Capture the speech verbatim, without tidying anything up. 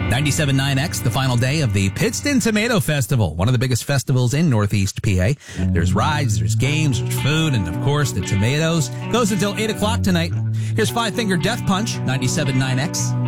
ninety-seven point nine X, the final day of the Pittston Tomato Festival, one of the biggest festivals in Northeast P A. There's rides, there's games, there's food, and of course the tomatoes. Goes until eight o'clock tonight. Here's Five Finger Death Punch, ninety-seven point nine X.